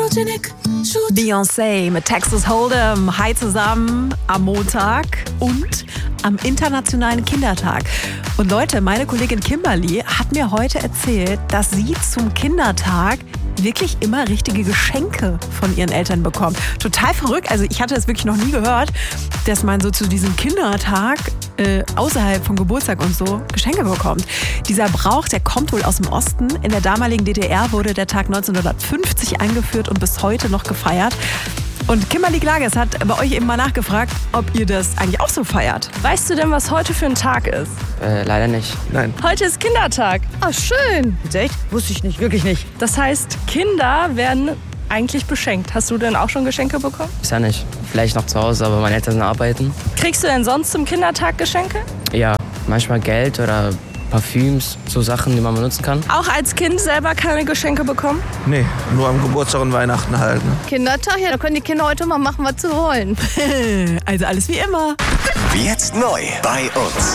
Beyoncé mit Texas Hold'em. Hi zusammen am Montag und am Internationalen Kindertag. Und Leute, meine Kollegin Kimberly hat mir heute erzählt, dass sie zum Kindertag wirklich immer richtige Geschenke von ihren Eltern bekommt. Total verrückt. Also ich hatte das wirklich noch nie gehört, dass man so zu diesem Kindertag außerhalb vom Geburtstag und so Geschenke bekommt. Dieser Brauch, der kommt wohl aus dem Osten. In der damaligen DDR wurde der Tag 1950 eingeführt und bis heute noch gefeiert. Und Kimberly Klages hat bei euch eben mal nachgefragt, ob ihr das eigentlich auch so feiert. Weißt du denn, was heute für ein Tag ist? Leider nicht. Nein. Heute ist Kindertag. Ah, schön. Echt? Wusste ich nicht, wirklich nicht. Das heißt, Kinder werden eigentlich beschenkt. Hast du denn auch schon Geschenke bekommen? Ist ja nicht. Vielleicht noch zu Hause, aber meine Eltern sind arbeiten. Kriegst du denn sonst zum Kindertag Geschenke? Ja, manchmal Geld oder Parfüms, so Sachen, die man benutzen kann. Auch als Kind selber keine Geschenke bekommen? Nee, nur am Geburtstag und Weihnachten halt. Ne? Kindertag, ja, da können die Kinder heute mal machen, was sie wollen. Also alles wie immer. Jetzt neu bei uns.